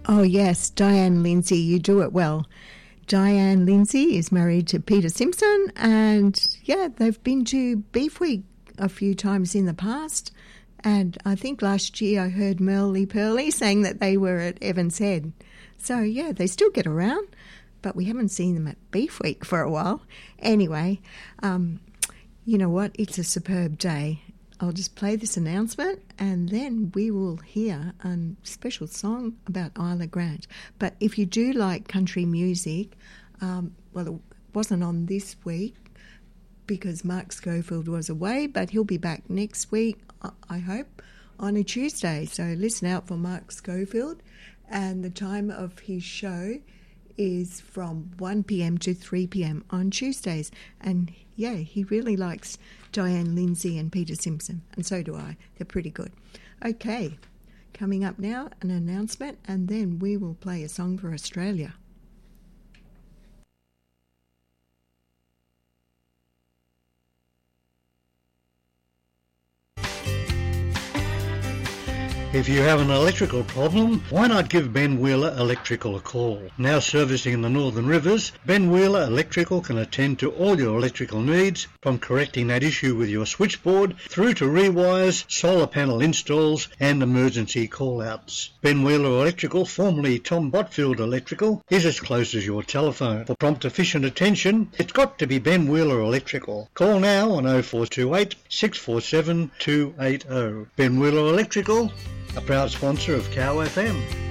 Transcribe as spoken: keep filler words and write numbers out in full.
Oh yes, Diane Lindsay, you do it well. Diane Lindsay is married to Peter Simpson, and yeah, they've been to Beef Week a few times in the past. And I think last year I heard Merly Pearly saying that they were at Evans Head. So yeah, they still get around, but we haven't seen them at Beef Week for a while. Anyway, um, you know what? It's a superb day. I'll just play this announcement and then we will hear a special song about Isla Grant. But if you do like country music, um, well, it wasn't on this week because Mark Schofield was away, but he'll be back next week, I hope, on a Tuesday. So listen out for Mark Schofield. And the time of his show is from one p.m. to three p.m. on Tuesdays. And yeah, he really likes Diane Lindsay and Peter Simpson, and so do I. They're pretty good. Okay, coming up now, an announcement, and then we will play a song for Australia. If you have an electrical problem, why not give Ben Wheeler Electrical a call? Now servicing the Northern Rivers, Ben Wheeler Electrical can attend to all your electrical needs, from correcting that issue with your switchboard through to rewires, solar panel installs and emergency call-outs. Ben Wheeler Electrical, formerly Tom Botfield Electrical, is as close as your telephone. For prompt efficient attention, it's got to be Ben Wheeler Electrical. Call now on oh four two eight, six four seven, two eight oh. Ben Wheeler Electrical, a proud sponsor of Cow F M.